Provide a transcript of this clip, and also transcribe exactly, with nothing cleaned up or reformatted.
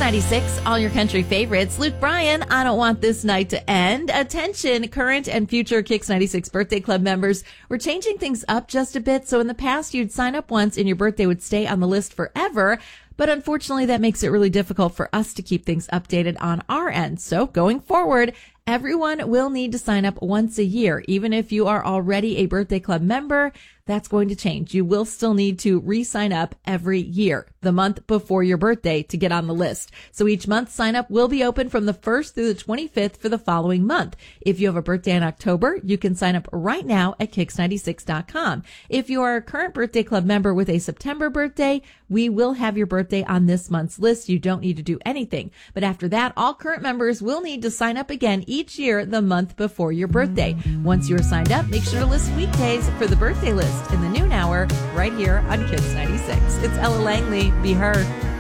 ninety-six, all your country favorites. Luke Bryan, I Don't Want This Night to End. Attention, current and future Kicks ninety-six Birthday Club members. We're changing things up just a bit. So in the past, you'd sign up once and your birthday would stay on the list forever. But unfortunately, that makes it really difficult for us to keep things updated on our end. So going forward, everyone will need to sign up once a year. Even if you are already a Birthday Club member, that's going to change. You will still need to re-sign up every year, the month before your birthday, to get on the list. So each month, sign up will be open from the first through the twenty-fifth for the following month. If you have a birthday in October, you can sign up right now at kicks ninety-six dot com. If you are a current Birthday Club member with a September birthday, we will have your birthday on this month's list. You don't need to do anything. But after that, all current members will need to sign up again each year the month before your birthday. Once you are signed up, make sure to listen weekdays for the birthday list in the noon hour right here on Kicks ninety-six. It's Ella Langley. Be heard.